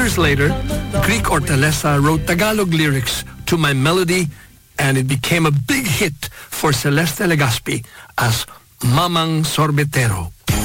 years later, Greek Ortalesa wrote Tagalog lyrics to my melody, and it became a big hit for Celeste Legaspi as Mamang Sorbetero.